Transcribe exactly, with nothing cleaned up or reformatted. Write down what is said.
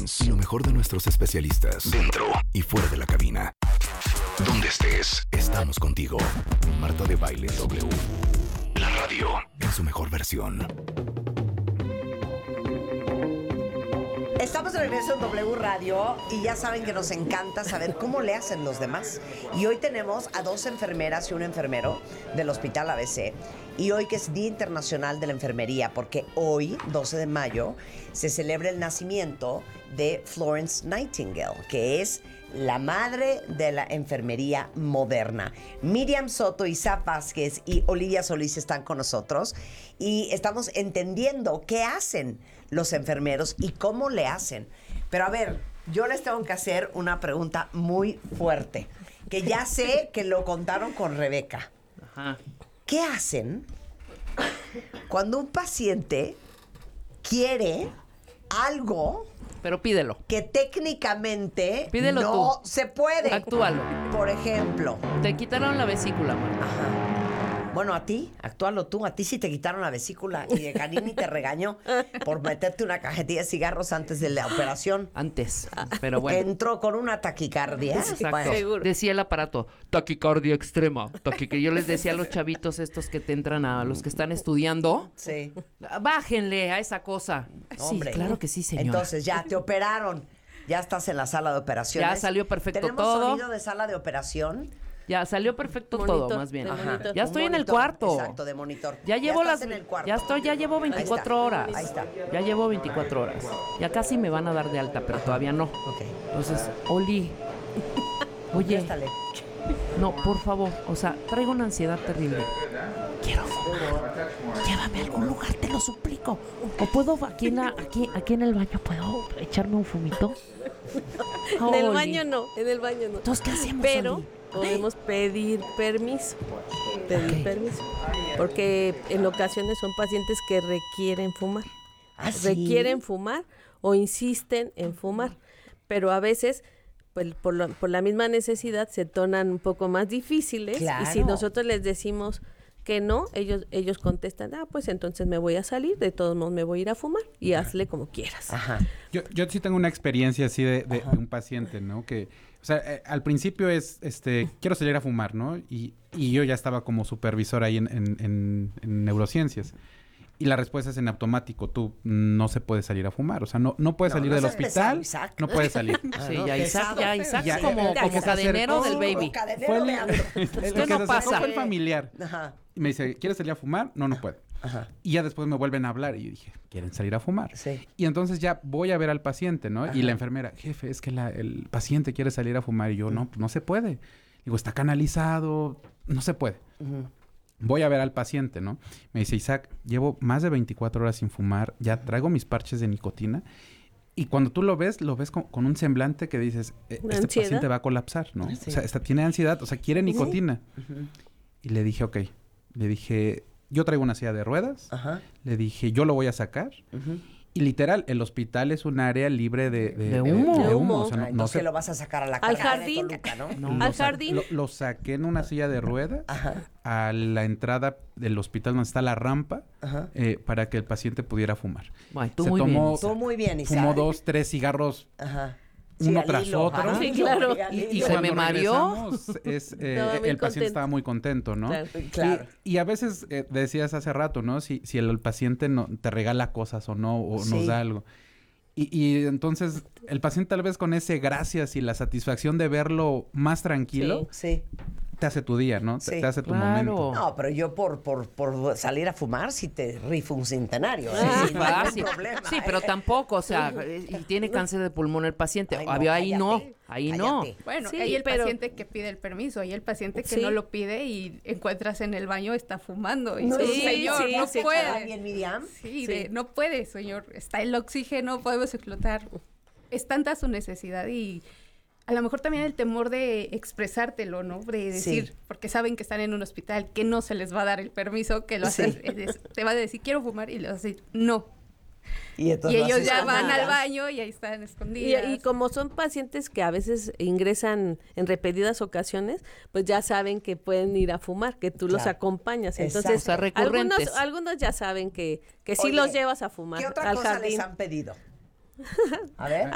Florence y lo mejor de nuestros especialistas dentro y fuera de la cabina. Donde estés, estamos contigo. Marta de Baile W. La radio en su mejor versión. Estamos de regreso en W Radio y ya saben que nos encanta saber cómo le hacen los demás. Y hoy tenemos a dos enfermeras y un enfermero del Hospital A B C. Y hoy que es Día Internacional de la Enfermería, porque hoy, doce de mayo, se celebra el nacimiento de Florence Nightingale, que es la madre de la enfermería moderna. Miriam Soto, Isaac Vázquez y Olivia Solís están con nosotros y estamos entendiendo qué hacen los enfermeros y cómo le hacen. Pero a ver, yo les tengo que hacer una pregunta muy fuerte, que ya sé que lo contaron con Rebeca. Ajá. ¿Qué hacen cuando un paciente quiere algo, pero pídelo, que técnicamente pídelo no tú. se puede? Actúalo. Por ejemplo, te quitaron la vesícula, Marta. Ajá. Bueno, a ti, actúalo tú. A ti sí te quitaron la vesícula y de Canini te regañó por meterte una cajetilla de cigarros antes de la operación. Antes, pero bueno. Entró con una taquicardia. Exacto. Bueno. Decía el aparato, taquicardia extrema. Taquic- yo les decía a los chavitos estos que te entran, a los que están estudiando, Sí. bájenle a esa cosa. Hombre. Sí, claro que sí, señora. Entonces ya te operaron. Ya estás en la sala de operaciones. Ya salió perfecto ¿Tenemos todo. sonido de sala de operación? Ya salió perfecto Monitor, todo, más bien. de Ajá. monitor. Ya estoy Un en el monitor, cuarto. Exacto, de monitor. Ya llevo estás las en el cuarto. Ya estoy, ya llevo veinticuatro Ahí está. horas. Ahí está. Ya llevo veinticuatro horas. Ya casi me van a dar de alta, pero todavía no. Ok. Entonces, Oli. Oye, Préstale. no, por favor, o sea, traigo una ansiedad terrible. Quiero fumar. Llévame a algún lugar, te lo suplico. O puedo aquí en la, aquí, aquí en el baño puedo echarme un fumito. En el Oli. baño no, en el baño no. Entonces, ¿qué hacemos, Pero Oli? podemos pedir permiso. Pedir Ok. permiso. Porque en ocasiones son pacientes que requieren fumar. ¿Ah, sí? Requieren fumar o insisten en fumar. Pero a veces, pues, por, la, por la misma necesidad, se tornan un poco más difíciles. Claro. Y si nosotros les decimos que no, ellos ellos contestan, ah, pues entonces me voy a salir, de todos modos me voy a ir a fumar y hazle como quieras. Ajá. Yo, yo sí tengo una experiencia así de, de- de un paciente, ¿no? Que, o sea, eh, al principio es, este, quiero salir a fumar, ¿no? Y, y yo ya estaba como supervisor ahí en, en- en- en neurociencias. Y la respuesta es en automático, tú no se puede salir a fumar, o sea, no, no puedes No, salir no del seas pesado, hospital, Isaac. no puedes salir. Ah, Sí, no, ya Isaac, pesado. ya Isaac Ya, como, el- el como que se cadenero acercó- del baby. Cadenero Fue el, de algo. el Esto que no se acercó pasa. fue el familiar. Ajá. Y me dice, ¿quieres salir a fumar? No, no puedo. Ajá. Y ya después me vuelven a hablar y yo dije, ¿quieren salir a fumar? Sí. Y entonces ya voy a ver al paciente, ¿no? Ajá. Y la enfermera, jefe, es que la- el paciente quiere salir a fumar. Y yo, no, no se puede. Digo, está canalizado, no se puede. Ujú. Voy a ver al paciente, ¿no? Me dice, Isaac, llevo más de veinticuatro horas sin fumar, ya traigo mis parches de nicotina. Y cuando tú lo ves, lo ves con, con un semblante que dices, eh, ¿Una este ansiedad? paciente va a colapsar, ¿no? Sí. O sea, esta, tiene ansiedad, o sea, quiere nicotina. Ujú. Y le dije, ok. Le dije, yo traigo una silla de ruedas. Ajá. Le dije, yo lo voy a sacar. Ujú. Y literal, el hospital es un área libre de, de, De humo. de De humo. humo. O sea, no, Ay, no entonces se- lo vas a sacar a la Al carretera de jardín. Toluca, ¿no? No, lo Al sa- jardín. Lo, lo saqué en una silla de ruedas Ajá. a la entrada del hospital donde está la rampa Ajá. eh, para que el paciente pudiera fumar. Ay, tú Se muy tomó- bien. Tú muy bien, Isaac. Fumó dos, tres cigarros Ajá. uno al tras hilo, otro. al Sí, hilo, claro. al Y- hilo. y se cuando me mareó. regresamos, es, eh, Estaba muy el paciente contento. estaba muy contento, ¿no? Claro. Claro. Y, y a veces, eh, decías hace rato, ¿no? Si, si el, el paciente no, te regala cosas o no, o Sí. nos da algo. Y, y entonces, el paciente tal vez con ese gracias y la satisfacción de verlo más tranquilo, Sí. te hace tu día, ¿no? Te, Sí. te hace tu Claro. momento. No, pero yo por, por, por salir a fumar sí te rifo un centenario. ¿eh? Sí, Sin ningún fácil. problema, Sí, ¿eh? pero tampoco, o sea, eh, y tiene cáncer de pulmón el paciente. Ay, no, Había ahí no, cállate, ahí no. cállate. Bueno, Sí, hay el pero- paciente que pide el permiso, hay el paciente que Sí. no lo pide y encuentras en el baño está fumando. Y No, dices, sí, señor, sí, no sí, ¿Está puede. bien, Miriam? Sí, Sí. de, no puede, señor. Está el oxígeno, podemos explotar. Es tanta su necesidad y a lo mejor también el temor de expresártelo, ¿no? De decir, Sí. porque saben que están en un hospital, que no se les va a dar el permiso, que lo Sí. haces, es- te va a decir, quiero fumar, y le vas a decir, no. Y, Y entonces lo ellos haces ya van escondidas. al baño y ahí están Y, escondidas. y como son pacientes que a veces ingresan en repetidas ocasiones, pues ya saben que pueden ir a fumar, que tú los Claro. acompañas. Exacto. Entonces, O sea, algunos, recurrentes. algunos ya saben que, que sí Oye, los llevas a fumar ¿Qué otra al cosa jardín. les han pedido? A ver.